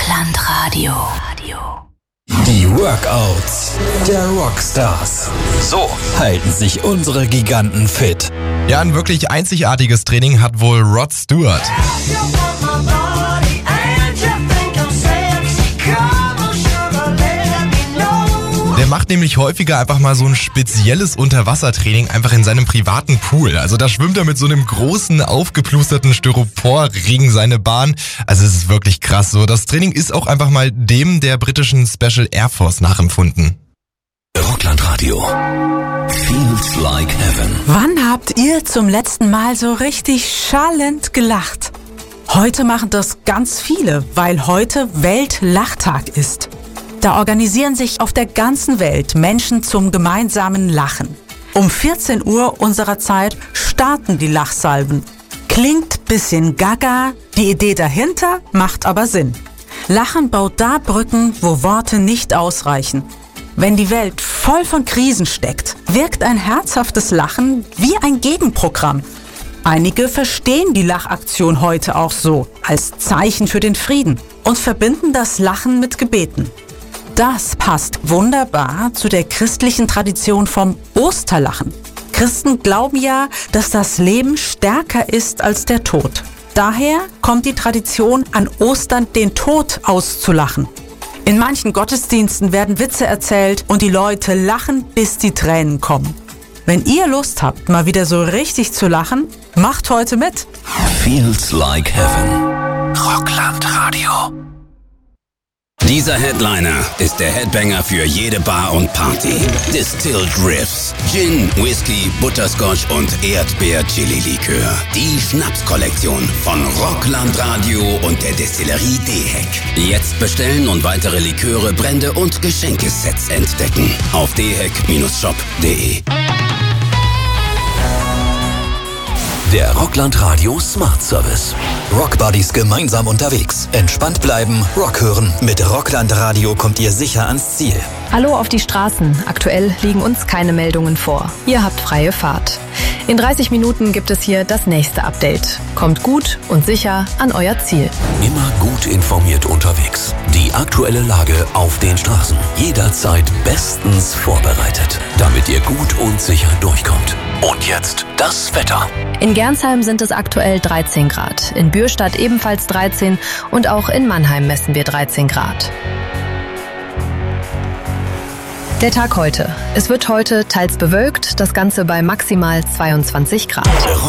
Rocklandradio. Die Workouts der Rockstars. So halten sich unsere Giganten fit. Ja, ein wirklich einzigartiges Training hat wohl Rod Stewart. Der macht nämlich häufiger einfach mal so ein spezielles Unterwassertraining einfach in seinem privaten Pool. Also da schwimmt er mit so einem großen, aufgeplusterten Styroporring seine Bahn. Also es ist wirklich krass so. Das Training ist auch einfach mal dem der britischen Special Air Force nachempfunden. Rocklandradio. Feels like heaven. Wann habt ihr zum letzten Mal so richtig schallend gelacht? Heute machen das ganz viele, weil heute Weltlachtag ist. Da organisieren sich auf der ganzen Welt Menschen zum gemeinsamen Lachen. Um 14 Uhr unserer Zeit starten die Lachsalven. Klingt bisschen gaga, die Idee dahinter macht aber Sinn. Lachen baut da Brücken, wo Worte nicht ausreichen. Wenn die Welt voll von Krisen steckt, wirkt ein herzhaftes Lachen wie ein Gegenprogramm. Einige verstehen die Lachaktion heute auch so, als Zeichen für den Frieden und verbinden das Lachen mit Gebeten. Das passt wunderbar zu der christlichen Tradition vom Osterlachen. Christen glauben ja, dass das Leben stärker ist als der Tod. Daher kommt die Tradition, an Ostern den Tod auszulachen. In manchen Gottesdiensten werden Witze erzählt und die Leute lachen, bis die Tränen kommen. Wenn ihr Lust habt, mal wieder so richtig zu lachen, macht heute mit. Feels like heaven. Rocklandradio. Dieser Headliner ist der Headbanger für jede Bar und Party. Distilled Riffs, Gin, Whisky, Butterscotch und Erdbeer-Chili-Likör. Die Schnapskollektion von Rocklandradio und der Destillerie Deheck. Jetzt bestellen und weitere Liköre, Brände und Geschenkesets entdecken. Auf deheck-shop.de. Der Rocklandradio Smart Service. Rockbuddies gemeinsam unterwegs. Entspannt bleiben, Rock hören. Mit Rocklandradio kommt ihr sicher ans Ziel. Hallo auf die Straßen. Aktuell liegen uns keine Meldungen vor. Ihr habt freie Fahrt. In 30 Minuten gibt es hier das nächste Update. Kommt gut und sicher an euer Ziel. Immer gut informiert unterwegs. Die aktuelle Lage auf den Straßen. Jederzeit bestens vorbereitet, damit ihr gut und sicher durchkommt. Und jetzt das Wetter. In Gernsheim sind es aktuell 13 Grad. In Bürstadt ebenfalls 13 und auch in Mannheim messen wir 13 Grad. Der Tag heute. Es wird heute teils bewölkt, das Ganze bei maximal 22 Grad.